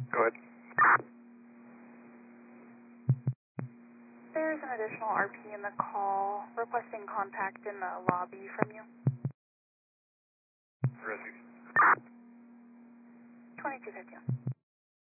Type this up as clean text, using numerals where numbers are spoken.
Go ahead. There's an additional RP in the call requesting contact in the lobby from you. Rescue. 2251.